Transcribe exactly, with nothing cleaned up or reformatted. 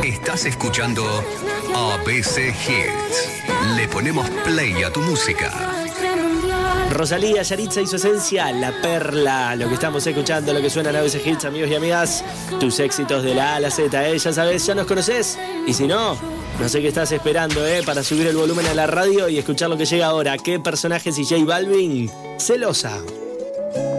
Estás escuchando A B C Hits. Le ponemos play a tu música. Rosalía, Yaritza y su esencia, La Perla. Lo que estamos escuchando, lo que suena en A B C Hits, amigos y amigas. Tus éxitos de la A a la Z, ¿eh? Ya sabes, ya nos conoces. Y si no, no sé qué estás esperando, ¿eh? Para subir el volumen a la radio y escuchar lo que llega ahora. ¿Qué personajes y J Balvin? Celosa.